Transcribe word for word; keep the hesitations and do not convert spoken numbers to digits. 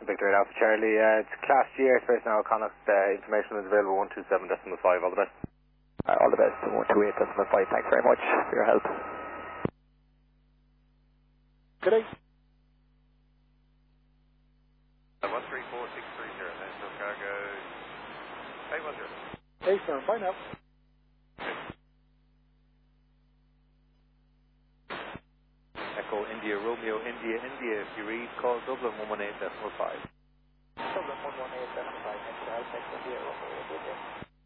Victor Alpha Charlie. Uh, it's Class G airspace now, Connacht. Uh, information is available one two seven decimal five. All the best. Uh, all the best. one two eight decimal five. Thanks very much for your help. Good day. one three four six three zero, National Cargo eight one zero. Hey, sir. Bye now. Echo India Romeo India India. If you read, call Dublin one one eight decimal five. Dublin one one eight decimal five. Thanks for your help. Thanks for your help.